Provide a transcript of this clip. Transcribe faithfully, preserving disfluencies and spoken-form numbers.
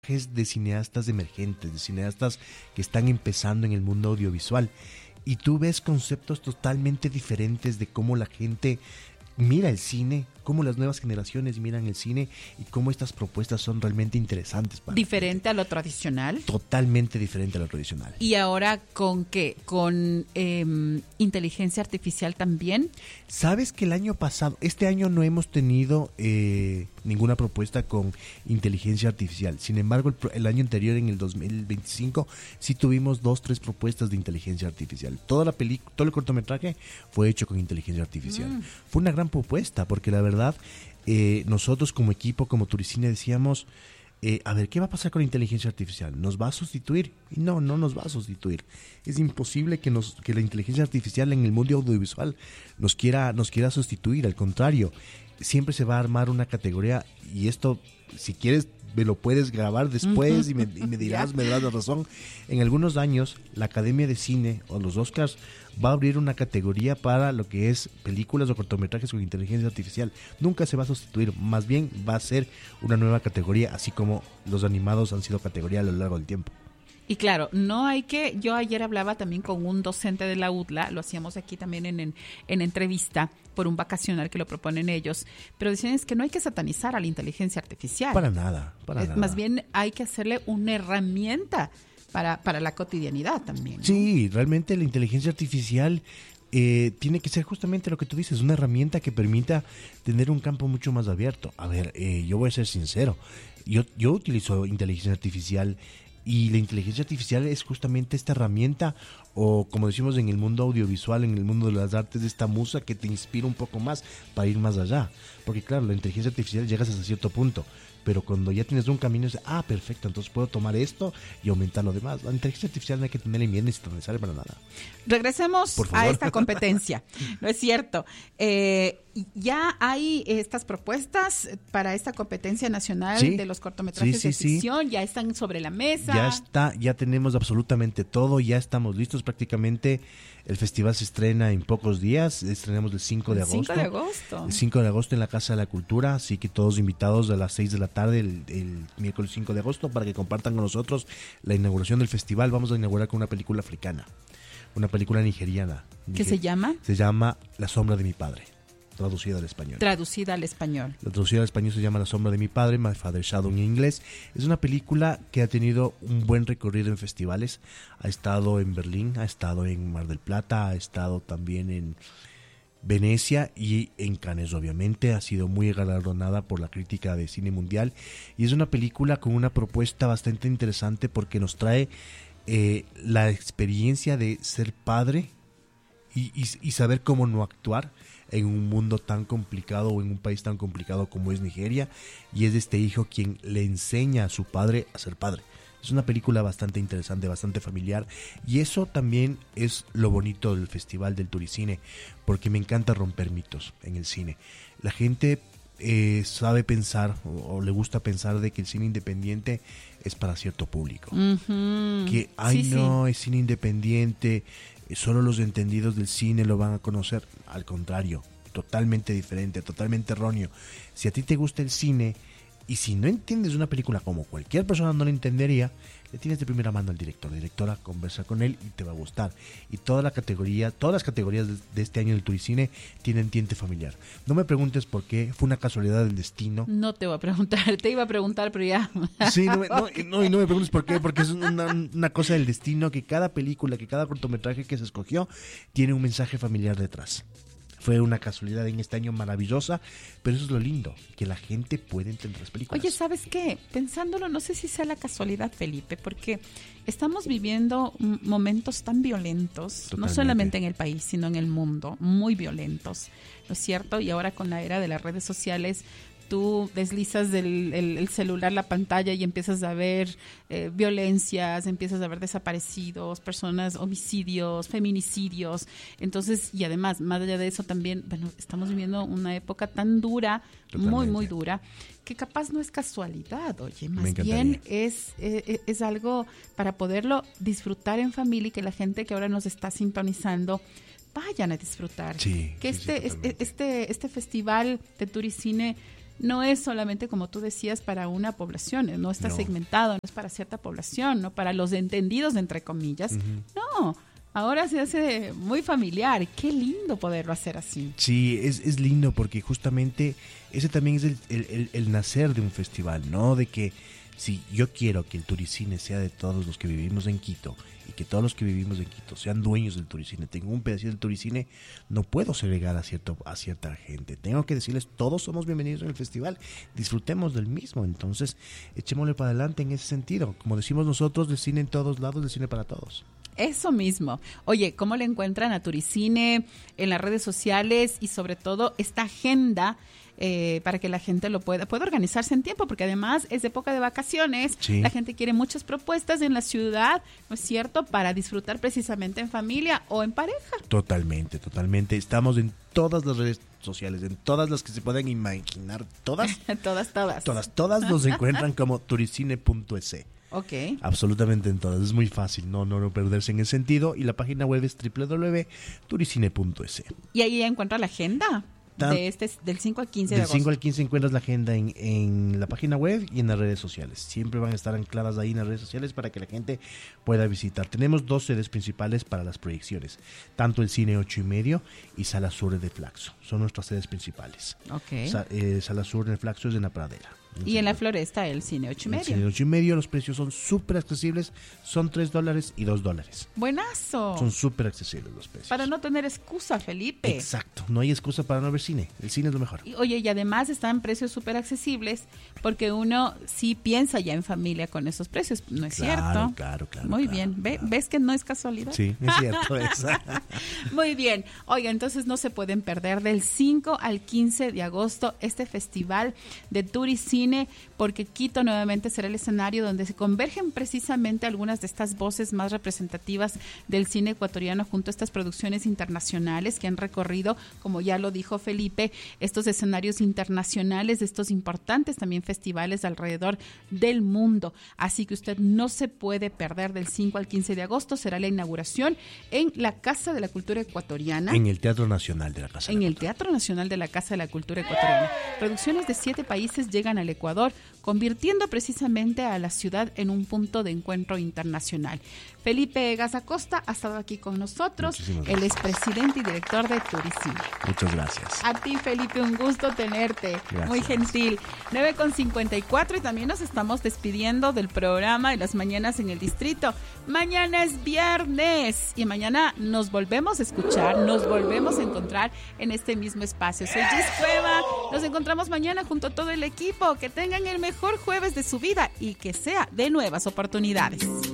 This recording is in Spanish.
de cineastas emergentes, de cineastas que están empezando en el mundo audiovisual, y tú ves conceptos totalmente diferentes de cómo la gente mira el cine, cómo las nuevas generaciones miran el cine y cómo estas propuestas son realmente interesantes. Para ¿Diferente a lo tradicional? Totalmente diferente a lo tradicional. ¿Y ahora con qué? ¿Con eh, inteligencia artificial también? Sabes que el año pasado, este año no hemos tenido eh, ninguna propuesta con inteligencia artificial. Sin embargo, el, el año anterior, en el dos mil veinticinco, sí tuvimos dos, tres propuestas de inteligencia artificial. Toda la película, todo el cortometraje fue hecho con inteligencia artificial. Mm. Fue una gran propuesta, porque la verdad, eh, nosotros como equipo, como Turicine, decíamos, eh, a ver, ¿qué va a pasar con la inteligencia artificial? ¿Nos va a sustituir? Y no, no nos va a sustituir. Es imposible que, nos, que la inteligencia artificial en el mundo audiovisual nos quiera, nos quiera sustituir. Al contrario, siempre se va a armar una categoría, y esto, si quieres, me lo puedes grabar después y me, y me dirás, me darás la razón. En algunos años, la Academia de Cine o los Oscars va a abrir una categoría para lo que es películas o cortometrajes con inteligencia artificial. Nunca se va a sustituir, más bien va a ser una nueva categoría, así como los animados han sido categoría a lo largo del tiempo. Y claro, no hay que, yo ayer hablaba también con un docente de la U D L A, lo hacíamos aquí también en, en, en entrevista por un vacacional que lo proponen ellos, pero decían es que no hay que satanizar a la inteligencia artificial. Para nada, para es, nada. Más bien hay que hacerle una herramienta para, para la cotidianidad también, ¿no? Sí, realmente la inteligencia artificial eh, tiene que ser justamente lo que tú dices, una herramienta que permita tener un campo mucho más abierto. A ver, eh, yo voy a ser sincero, yo, yo utilizo inteligencia artificial. Y la inteligencia artificial es justamente esta herramienta, o como decimos en el mundo audiovisual, en el mundo de las artes, esta musa que te inspira un poco más para ir más allá. Porque claro, la inteligencia artificial llegas hasta cierto punto, pero cuando ya tienes un camino, es, ah, perfecto, entonces puedo tomar esto y aumentar lo demás. La inteligencia artificial no hay que tenerla en bien ni satanizar para nada. Regresemos a esta competencia, ¿no es cierto? Eh, ya hay estas propuestas para esta competencia nacional, sí, de los cortometrajes sí, sí, de ficción, sí. Ya están sobre la mesa. Ya está, ya tenemos absolutamente todo, ya estamos listos prácticamente. El festival se estrena en pocos días, estrenamos el cinco de agosto. cinco de agosto. El cinco de agosto en la Casa de la Cultura, así que todos invitados a las seis de la tarde el, el miércoles cinco de agosto para que compartan con nosotros la inauguración del festival. Vamos a inaugurar con una película africana, una película nigeriana. ¿Qué se llama? Se llama La sombra de mi padre. Traducida al español. Traducida al español. La traducida al español se llama La sombra de mi padre, My Father's Shadow en inglés. Es una película que ha tenido un buen recorrido en festivales. Ha estado en Berlín, ha estado en Mar del Plata, ha estado también en Venecia y en Cannes, obviamente. Ha sido muy galardonada por la crítica de cine mundial. Y es una película con una propuesta bastante interesante porque nos trae eh, la experiencia de ser padre y, y, y saber cómo no actuar en un mundo tan complicado o en un país tan complicado como es Nigeria, y es este hijo quien le enseña a su padre a ser padre. Es una película bastante interesante, bastante familiar, y eso también es lo bonito del Festival del Turicine, porque me encanta romper mitos en el cine. La gente eh, sabe pensar o, o le gusta pensar de que el cine independiente es para cierto público. Uh-huh. Que, ay sí, no, sí. es cine independiente, solo los entendidos del cine lo van a conocer. Al contrario, totalmente diferente, totalmente erróneo. Si a ti te gusta el cine y si no entiendes una película como cualquier persona no la entendería, le tienes de primera mano al director, directora, conversa con él y te va a gustar. Y toda la categoría, todas las categorías de, de este año del Turicine tienen tiente familiar. No me preguntes por qué, fue una casualidad del destino. No te voy a preguntar, te iba a preguntar, pero ya. Sí, no, no, no, y no me preguntes por qué, porque es una, una cosa del destino, que cada película, que cada cortometraje que se escogió tiene un mensaje familiar detrás. Fue una casualidad en este año maravillosa, pero eso es lo lindo, que la gente puede entender las películas. Oye, ¿sabes qué? Pensándolo, no sé si sea la casualidad, Felipe, porque estamos viviendo momentos tan violentos, totalmente, no solamente en el país, sino en el mundo, muy violentos, ¿no es cierto? Y ahora con la era de las redes sociales, tú deslizas del el, el celular, la pantalla, y empiezas a ver eh, violencias, empiezas a ver desaparecidos, personas, homicidios, feminicidios. Entonces, y además, más allá de eso también, bueno, estamos viviendo una época tan dura, totalmente, muy, muy dura, que capaz no es casualidad, oye, más bien es, es, es algo para poderlo disfrutar en familia y que la gente que ahora nos está sintonizando vayan a disfrutar. Sí, que sí, este, sí, este, este, este festival de Turicine no es solamente, como tú decías, para una población, no está no. segmentado, no es para cierta población, no para los entendidos, entre comillas. Uh-huh. No, ahora se hace muy familiar. Qué lindo poderlo hacer así. Sí, es, es lindo porque justamente ese también es el, el, el, el nacer de un festival, ¿no? De que si yo quiero que el Turicine sea de todos los que vivimos en Quito y que todos los que vivimos en Quito sean dueños del Turicine, tengo un pedacito del Turicine, no puedo segregar a, cierto, a cierta gente. Tengo que decirles, todos somos bienvenidos en el festival, disfrutemos del mismo. Entonces, echémosle para adelante en ese sentido. Como decimos nosotros, del cine en todos lados, del cine para todos. Eso mismo. Oye, ¿cómo le encuentran a Turicine en las redes sociales y sobre todo esta agenda eh, para que la gente lo pueda, pueda organizarse en tiempo? Porque además es época de vacaciones, sí. La gente quiere muchas propuestas en la ciudad, ¿no es cierto?, para disfrutar precisamente en familia o en pareja. Totalmente, totalmente. Estamos en todas las redes sociales, en todas las que se pueden imaginar, todas. todas, todas. Todas, todas nos encuentran como turicine punto es. Okay. Absolutamente en todas, es muy fácil, no, no, no perderse en ese sentido, y la página web es doble u doble u doble u punto turicine punto es. Y ahí encuentra la agenda de este, del cinco al quince de agosto. Del cinco al quince encuentras la agenda en, en la página web y en las redes sociales. Siempre van a estar ancladas ahí en las redes sociales para que la gente pueda visitar. Tenemos dos sedes principales para las proyecciones, tanto el Cine ocho y medio y Sala Sur de Flaxo. Son nuestras sedes principales. Okay. Sa, eh, Sala Sur de Flaxo es en la Pradera. Y en la Floresta el Cine ocho y medio. El Cine ocho y medio, los precios son súper accesibles, son tres dólares y dos dólares. Buenazo. Son súper accesibles los precios. Para no tener excusa, Felipe. Exacto, no hay excusa para no ver cine, el cine es lo mejor. Y, oye, y además están precios súper accesibles porque uno sí piensa ya en familia con esos precios, ¿no es claro, cierto? Claro, claro. Muy claro, bien, ¿Ve, claro. ¿ves que no es casualidad? Sí, es cierto. Muy bien, oiga, entonces no se pueden perder del cinco al quince de agosto este festival de Turicine, porque Quito nuevamente será el escenario donde se convergen precisamente algunas de estas voces más representativas del cine ecuatoriano junto a estas producciones internacionales que han recorrido, como ya lo dijo Felipe, estos escenarios internacionales de estos importantes también festivales alrededor del mundo. Así que usted no se puede perder del cinco al quince de agosto, será la inauguración en la Casa de la Cultura Ecuatoriana. En el Teatro Nacional de la Casa de la En Cultura. el Teatro Nacional de la Casa de la Cultura Ecuatoriana. Producciones de siete países llegan al Ecuador, convirtiendo precisamente a la ciudad en un punto de encuentro internacional. Felipe Gas Acosta ha estado aquí con nosotros, él es presidente y director de Turicine. Muchas gracias. A ti, Felipe, un gusto tenerte, gracias. Muy gentil. nueve con cincuenta y cuatro y también nos estamos despidiendo del programa de las mañanas en el distrito. Mañana es viernes y mañana nos volvemos a escuchar, nos volvemos a encontrar en este mismo espacio. Soy Gis Cueva, nos encontramos mañana junto a todo el equipo. Que tengan el mejor jueves de su vida y que sea de nuevas oportunidades.